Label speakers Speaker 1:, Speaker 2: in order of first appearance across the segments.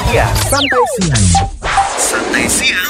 Speaker 1: Iya, santai siang. Santai siang.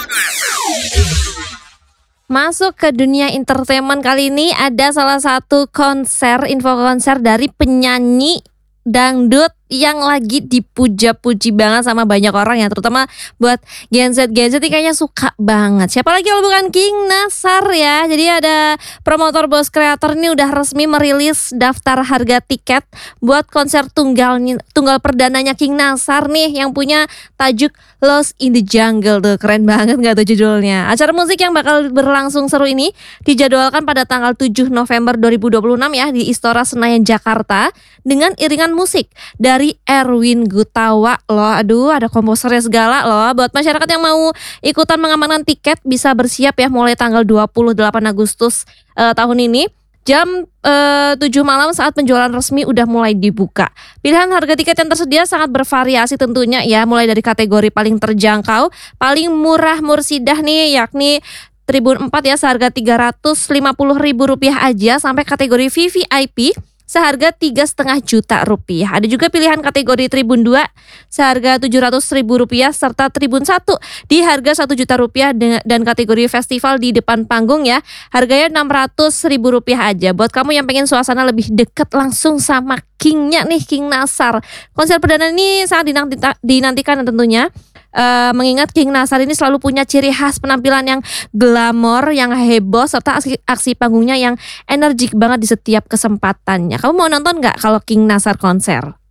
Speaker 2: Masuk ke dunia entertainment kali ini ada salah satu info konser dari penyanyi dangdut yang lagi dipuja-puji banget sama banyak orang ya, terutama buat Gen Z ini kayaknya suka banget. Siapa lagi kalau bukan King Nasar ya. Jadi ada promotor Bos Kreator ini udah resmi merilis daftar harga tiket buat konser tunggal perdananya King Nasar nih yang punya tajuk Lost in the Jungle tuh. Keren banget gak tuh judulnya. Acara musik yang bakal berlangsung seru ini dijadwalkan pada tanggal 7 November 2026 ya di Istora Senayan Jakarta dengan iringan musik dari Erwin Gutawa loh. Aduh, ada komposernya segala loh. Buat masyarakat yang mau ikutan mengamankan tiket bisa bersiap ya mulai tanggal 28 Agustus tahun ini. Jam 7 malam saat penjualan resmi udah mulai dibuka. Pilihan harga tiket yang tersedia sangat bervariasi tentunya ya, mulai dari kategori paling terjangkau, paling murah mursidah nih yakni Tribun 4 ya seharga Rp350.000 aja sampai kategori VVIP seharga Rp3,5 juta. Ada juga pilihan kategori Tribun 2 seharga Rp700.000 serta Tribun 1 di harga Rp1 juta dan kategori festival di depan panggung ya harganya Rp600.000 aja. Buat kamu yang pengen suasana lebih deket langsung sama Kingnya nih, King Nasar. Konser perdana ini sangat dinantikan tentunya. Mengingat King Nasar ini selalu punya ciri khas penampilan yang glamor, yang heboh, serta aksi panggungnya yang energik banget di setiap kesempatannya. Kamu mau nonton gak kalau King Nasar konser?